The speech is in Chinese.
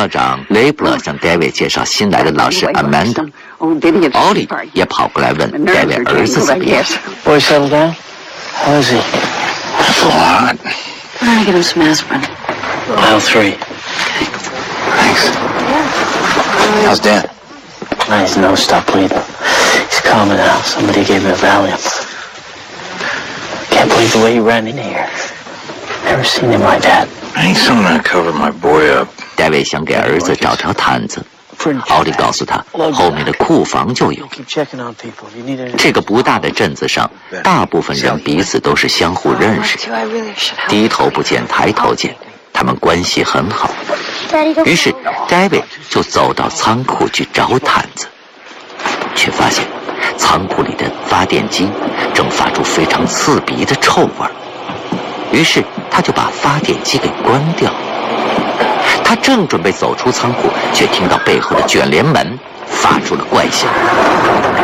校长雷布勒向 David 介绍新来的老师 Amanda， 奥利也跑过来问 David 儿子怎么样。 Boy settled down? How is he? That's a lot. I'm gonna give him some aspirin. Aisle 3. Thanks. How's Dad? His nose stopped bleeding. He's calmer now. Somebody gave him a Valium. Can't believe the way he ran in here. Never seen him like that. I need someone to cover my boy up. David 想给儿子找条毯子，奥利告诉他，后面的库房就有。这个不大的镇子上，大部分人彼此都是相互认识的，低头不见抬头见，他们关系很好。于是 David 就走到仓库去找毯子，却发现仓库里的发电机正发出非常刺鼻的臭味，于是他就把发电机给关掉。他正准备走出仓库，却听到背后的卷帘门发出了怪响。